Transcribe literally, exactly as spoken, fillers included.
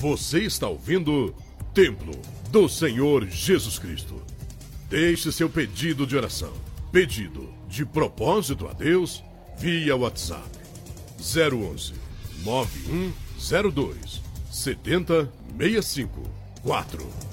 Você está ouvindo Templo do Senhor Jesus Cristo. Deixe seu pedido de oração, pedido de propósito a Deus, via WhatsApp zero onze, nove um zero dois, sete zero seis cinco quatro.